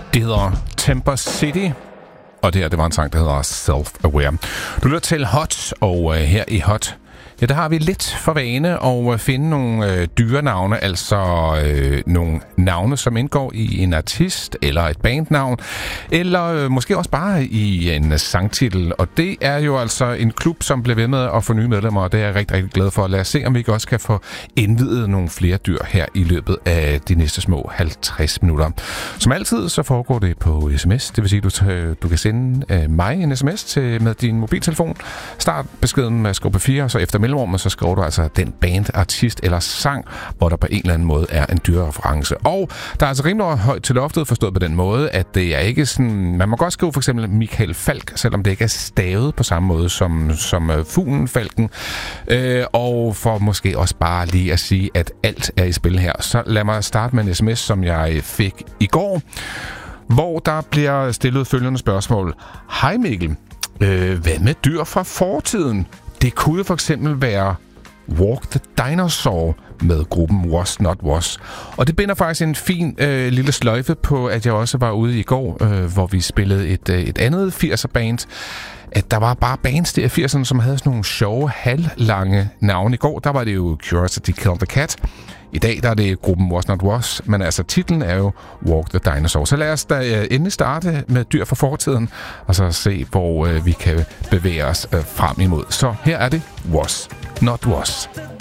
Det hedder Temper City, og det var en sang, der hedder Self-Aware. Du lytter til Hot, og her i Hot, ja, der har vi lidt for vane at finde nogle dyrenavne, altså nogle navne, som indgår i en artist eller et bandnavn, eller måske også bare i en sangtitel. Og det er jo altså en klub, som bliver ved med at få nye medlemmer, og det er jeg rigtig, rigtig glad for. Lad os se, om vi også kan få indviet nogle flere dyr her i løbet af de næste små 50 minutter. Som altid, så foregår det på sms. Det vil sige, du kan sende mig en sms med din mobiltelefon. Start beskeden med skub 4, og så efter mellemrummet, så skriver du altså den band, artist eller sang, hvor der på en eller anden måde er en dyrereference. Og der er altså rimelig højt til loftet, forstået på den måde, at det er ikke sådan... Man må godt skrive for eksempel Michael Falk, selvom det ikke er stavet på samme måde som fuglen Falken. Og for måske også bare lige at sige, at alt er i spil her. Så lad mig starte med en sms, som jeg fik i går, hvor der bliver stillet følgende spørgsmål. Hej Mikkel, hvad med dyr fra fortiden? Det kunne for eksempel være Walk the Dinosaur med gruppen Was Not Was. Og det binder faktisk en fin lille sløjfe på, at jeg også var ude i går, hvor vi spillede et andet 80'er-band. At der var bare bands der i 80'erne, som havde sådan nogle sjove, halvlange navne. I går, der var det jo Curiosity Killed the Cat. I dag, der er det gruppen Was Not Was, men altså titlen er jo Walk the Dinosaur. Så lad os da endelig starte med dyr fra fortiden, og så se, hvor vi kan bevæge os frem imod. Så her er det Was Not Was.